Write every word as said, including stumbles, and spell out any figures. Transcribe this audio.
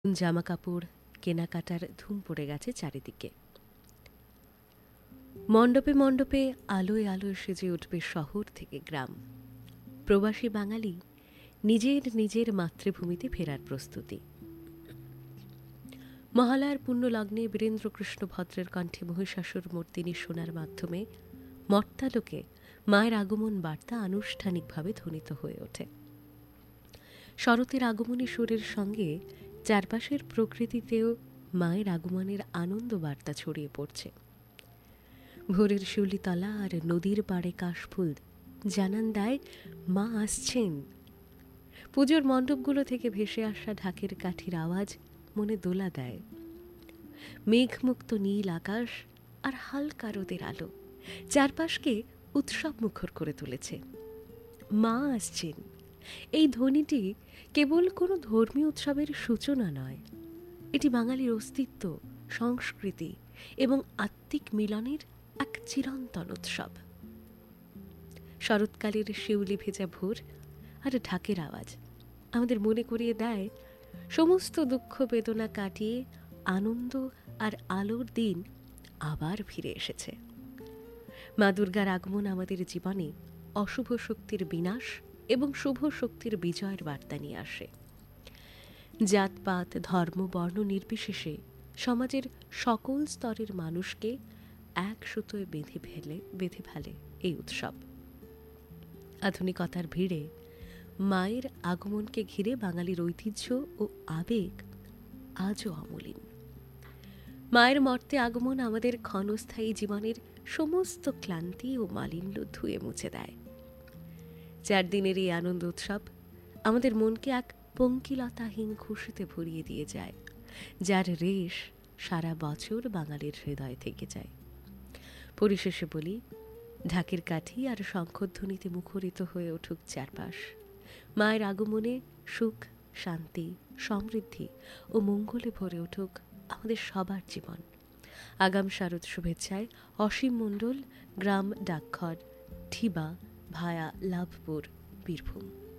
জামা কাপড় কেনাকাটার ধুম পড়ে গেছে চারিদিকে। মণ্ডপে মণ্ডপে আলোয় আলোয় সেজে উঠবে শহর থেকে গ্রাম। প্রবাসী বাঙালি নিজের নিজের মাতৃভূমিতে ফেরার প্রস্তুতি। মহালয়ার পুণ্যলগ্নে বীরেন্দ্রকৃষ্ণ ভদ্রের কণ্ঠে মহিষাসুর মর্দিনী শোনার মাধ্যমে মর্তালোকে মায়ের আগমন বার্তা আনুষ্ঠানিকভাবে ধ্বনিত হয়ে ওঠে। শরতের আগমনী সুরের সঙ্গে চারপাশের প্রকৃতিতেও মায়ের আগমনের আনন্দ বার্তা ছড়িয়ে পড়ছে। ভোরের শিউলিতলা আর নদীর পাড়ে কাশফুল জানান দেয় মা আসছেন। পুজোর মণ্ডপগুলো থেকে ভেসে আসা ঢাকের কাঠির আওয়াজ মনে দোলা দেয়। মেঘমুক্ত নীল আকাশ আর হালকা রোদের আলো চারপাশকে উৎসব মুখর করে তুলেছে। মা আসছেন এই ধ্বনিটি কেবল কোনো ধর্মীয় উৎসবের সূচনা নয়, এটি বাঙালির অস্তিত্ব, সংস্কৃতি এবং আত্মিক মিলনের এক চিরন্তন উৎসব। শরৎকালের শিউলি ভেজা ভোর আর ঢাকের আওয়াজ আমাদের মনে করিয়ে দেয় সমস্ত দুঃখ বেদনা কাটিয়ে আনন্দ আর আলোর দিন আবার ফিরে এসেছে। মা দুর্গার আগমন আমাদের জীবনে অশুভ শক্তির বিনাশ এবং শুভ শক্তির বিজয়ের বার্তা নিয়ে আসে। জাতপাত ধর্ম বর্ণ নির্বিশেষে সমাজের সকল স্তরের মানুষকে এক সুতোয় বেঁধে ফেলে বেঁধে ফেলে এই উৎসব। আধুনিকতার ভিড়ে মায়ের আগমনকে ঘিরে বাঙালির ঐতিহ্য ও আবেগ আজও অমলিন। মায়ের মর্তে আগমন আমাদের ক্ষণস্থায়ী জীবনের সমস্ত ক্লান্তি ও মালিন্য ধুয়ে মুছে দেয়। চার দিনের এই আনন্দ উৎসব আমাদের মনকে এক পঙ্কিলতাহীন খুশিতে ভরিয়ে দিয়ে যায়, যার রেশ সারা বছর বাঙালির হৃদয়ে থেকে যায়। পরিশেষে বলি, ঢাকের কাঠি আর শঙ্খধ্বনিতে মুখরিত হয়ে উঠুক চারপাশ। মায়ের আগমনে সুখ, শান্তি, সমৃদ্ধি ও মঙ্গলে ভরে উঠুক আমাদের সবার জীবন। আগাম শারদ শুভেচ্ছায় অসীম মণ্ডল, গ্রাম ডাকঘর, ঠিবা, ভায়া লাভপুর, বীরভূম।